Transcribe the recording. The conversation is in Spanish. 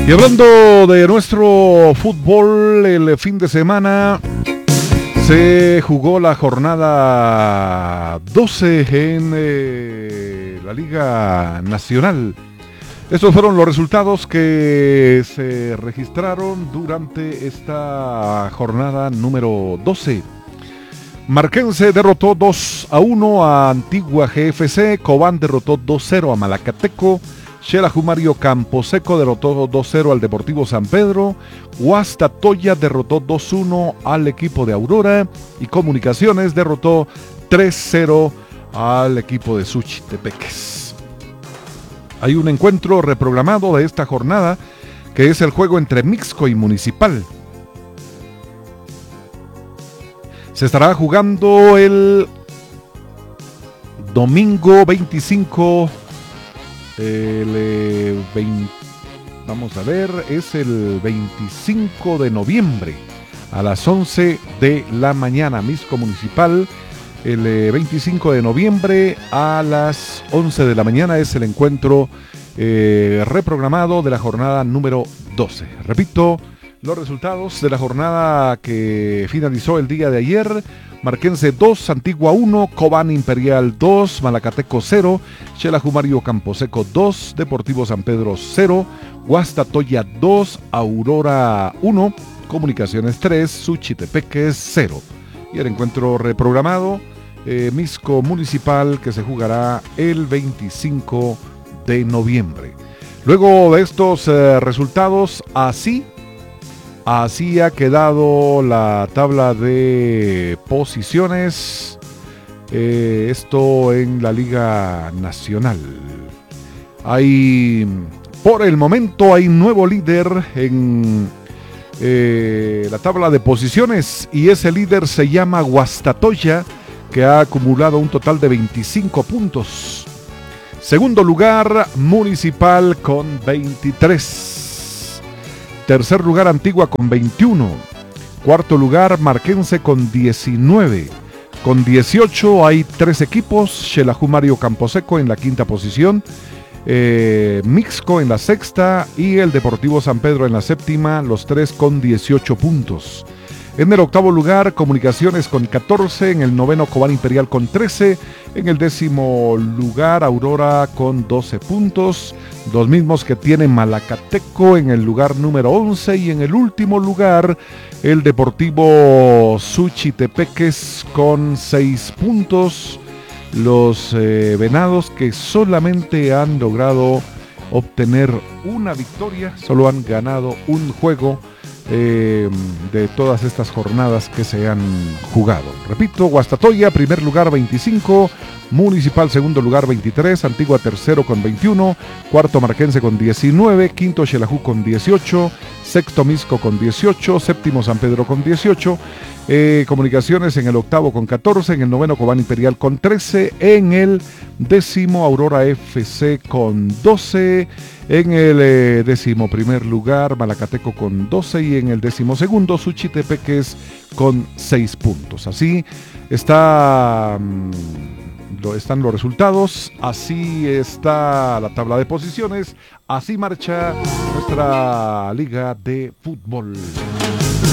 Y hablando de nuestro fútbol, el fin de semana se jugó la jornada 12 en la Liga Nacional. Estos fueron los resultados que se registraron durante esta jornada número 12. Marquense derrotó 2-1 a Antigua GFC, Cobán derrotó 2-0 a Malacateco, Xelajú Mario Camposeco derrotó 2-0 al Deportivo San Pedro, Guastatoya derrotó 2-1 al equipo de Aurora y Comunicaciones derrotó 3-0 al equipo de Suchitepeques. Hay un encuentro reprogramado de esta jornada que es el juego entre Mixco y Municipal. Se estará jugando el domingo 25. Vamos a ver, es el 25 de noviembre a las 11 de la mañana. Mixco Municipal, el 25 de noviembre a las 11 de la mañana es el encuentro reprogramado de la jornada número 12. Repito, los resultados de la jornada que finalizó el día de ayer: Marquense 2, Antigua 1, Cobán Imperial 2, Malacateco 0, Xelajú Mario Camposeco 2, Deportivo San Pedro 0, Guastatoya 2, Aurora 1, Comunicaciones 3, Suchitepeques 0. Y el encuentro reprogramado, Mixco Municipal, que se jugará el 25 de noviembre. Luego de estos resultados, Así ha quedado la tabla de posiciones, esto en la Liga Nacional. Por el momento hay nuevo líder en la tabla de posiciones y ese líder se llama Guastatoya, que ha acumulado un total de 25 puntos. Segundo lugar, Municipal con 23. Tercer lugar, Antigua con 21. Cuarto lugar, Marquense con 19. Con 18 hay 3 equipos: Xelajú Mario Camposeco en la quinta posición, Mixco en la sexta y el Deportivo San Pedro en la séptima, los 3 con 18 puntos. En el octavo lugar, Comunicaciones con 14, en el noveno Cobán Imperial con 13, en el décimo lugar Aurora con 12 puntos, los mismos que tiene Malacateco en el lugar número 11 y en el último lugar el Deportivo Suchitepeques con 6 puntos. Los Venados, que solamente han logrado obtener una victoria, solo han ganado un juego de todas estas jornadas que se han jugado. Repito, Guastatoya primer lugar 25, Municipal segundo lugar 23, Antigua tercero con 21, cuarto Marquense con 19, quinto Xelajú con 18, sexto Mixco con 18, séptimo San Pedro con 18, Comunicaciones en el octavo con 14, en el noveno Cobán Imperial con 13, en el décimo Aurora FC con 12, en el décimo primer lugar Malacateco con 12 y en el décimo segundo Suchitepeques con 6 puntos. Así están los resultados, así está la tabla de posiciones, así marcha nuestra liga de fútbol.